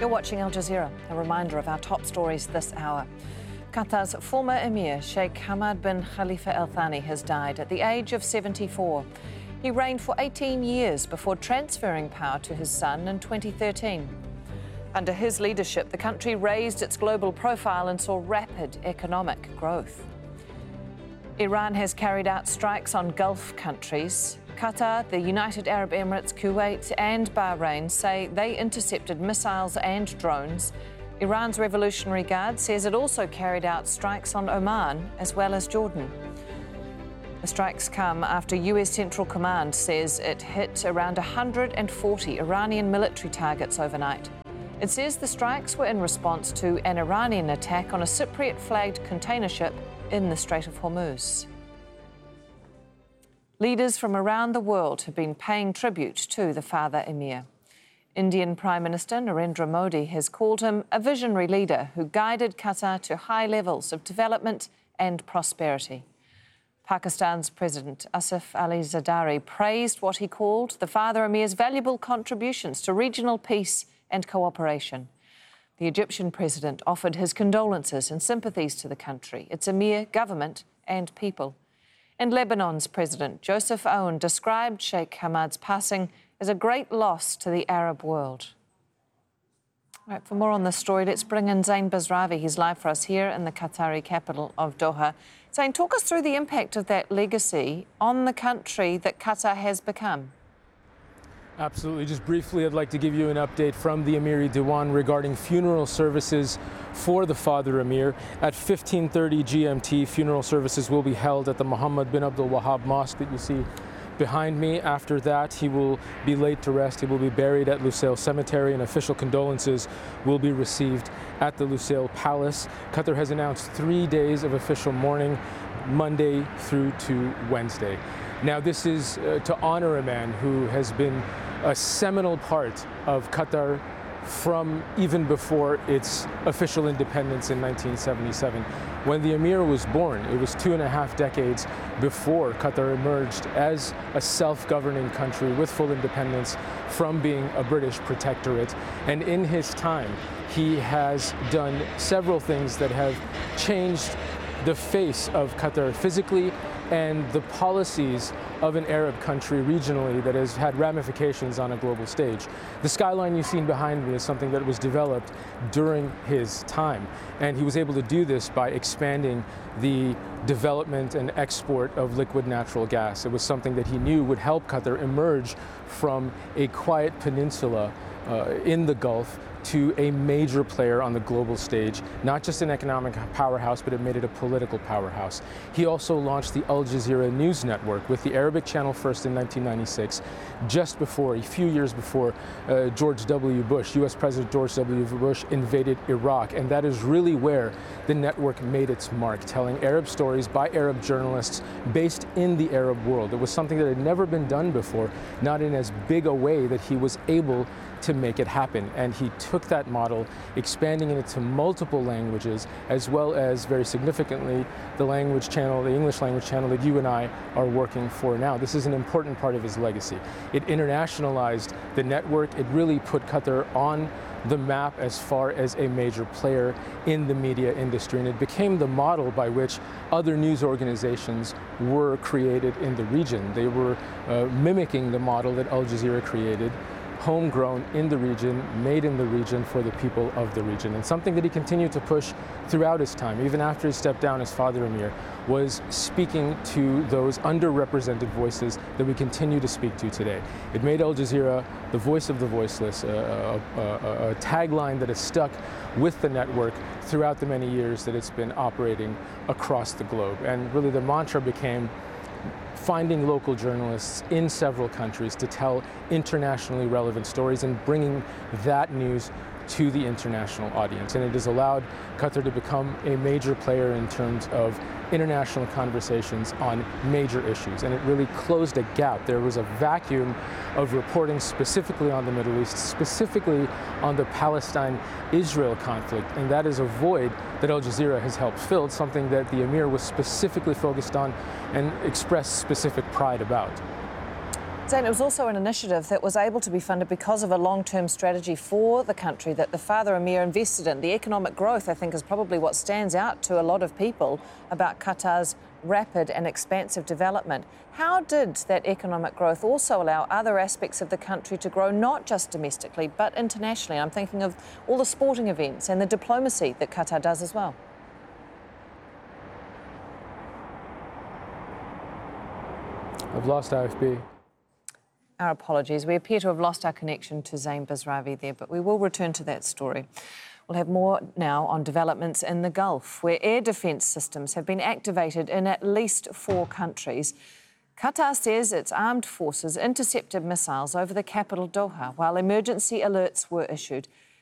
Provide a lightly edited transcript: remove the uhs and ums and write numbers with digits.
You're watching Al Jazeera. A reminder of our top stories this hour. Qatar's former emir, Sheikh Hamad bin Khalifa Al Thani, has died at the age of 74. He reigned for 18 years before transferring power to his son in 2013. Under his leadership, the country raised its global profile and saw rapid economic growth. Iran has carried out strikes on Gulf countries. Qatar, the United Arab Emirates, Kuwait and Bahrain say they intercepted missiles and drones. Iran's Revolutionary Guard says it also carried out strikes on Oman as well as Jordan. The strikes come after US Central Command says it hit around 140 Iranian military targets overnight. It says the strikes were in response to an Iranian attack on a Cypriot-flagged container ship in the Strait of Hormuz. Leaders from around the world have been paying tribute to the father emir. Indian Prime Minister Narendra Modi has called him a visionary leader who guided Qatar to high levels of development and prosperity. Pakistan's President Asif Ali Zardari praised what he called the father emir's valuable contributions to regional peace and cooperation. The Egyptian president offered his condolences and sympathies to the country, its emir, government and people. And Lebanon's President Joseph Aoun described Sheikh Hamad's passing as a great loss to the Arab world. All right, for more on this story, let's bring in Zain Bazravi. He's live for us here in the Qatari capital of Doha. Zain, talk us through the impact of that legacy on the country that Qatar has become. Absolutely. Just briefly, I'd like to give you an update from the Emiri Diwan regarding funeral services for the father emir. At 15:30 GMT, funeral services will be held at the Mohammed bin Abdul Wahab Mosque that you see behind me. After that, he will be laid to rest. He will be buried at Lusail Cemetery, and official condolences will be received at the Lusail Palace. Qatar has announced 3 days of official mourning, Monday through to Wednesday. Now, this is to honor a man who has been a seminal part of Qatar from even before its official independence in 1977. When the emir was born, it was 2.5 decades before Qatar emerged as a self-governing country with full independence from being a British protectorate. And in his time, he has done several things that have changed the face of Qatar physically and the policies of an Arab country regionally that has had ramifications on a global stage. The skyline you've seen behind me is something that was developed during his time, and he was able to do this by expanding the development and export of liquid natural gas. It was something that he knew would help Qatar emerge from a quiet peninsula in the Gulf to a major player on the global stage, not just an economic powerhouse, but it made it a political powerhouse. He also launched the Al Jazeera News Network with the Arabic channel first in 1996, just before, a few years before George W. Bush, US President George W. Bush invaded Iraq. And that is really where the network made its mark, telling Arab stories by Arab journalists based in the Arab world. It was something that had never been done before, not in as big a way that he was able to make it happen. And he took that model, expanding it into multiple languages, as well as, very significantly, the language channel, the English language channel that you and I are working for now. This is an important part of his legacy. It internationalized the network. It really put Qatar on the map as far as a major player in the media industry, and it became the model by which other news organizations were created in the region. They were mimicking the model that Al Jazeera created, homegrown in the region, made in the region for the people of the region. And something that he continued to push throughout his time, even after he stepped down as father emir, was speaking to those underrepresented voices that we continue to speak to today. It made Al Jazeera the voice of the voiceless, a tagline that has stuck with the network throughout the many years that it's been operating across the globe. And really the mantra became finding local journalists in several countries to tell internationally relevant stories and bringing that news to the international audience. And it has allowed Qatar to become a major player in terms of international conversations on major issues. And it really closed a gap. There was a vacuum of reporting specifically on the Middle East, specifically on the Palestine-Israel conflict. And that is a void that Al Jazeera has helped fill, something that the Emir was specifically focused on and expressed specific pride about. Zain, it was also an initiative that was able to be funded because of a long-term strategy for the country that the father Emir invested in. The economic growth, I think, is probably what stands out to a lot of people about Qatar's rapid and expansive development. How did that economic growth also allow other aspects of the country to grow, not just domestically, but internationally? I'm thinking of all the sporting events and the diplomacy that Qatar does as well. I've lost IFB. Our apologies. We appear to have lost our connection to Zain Bizravi there, but we will return to that story. We'll have more now on developments in the Gulf, where air defence systems have been activated in at least 4 countries. Qatar says its armed forces intercepted missiles over the capital Doha, while emergency alerts were issued.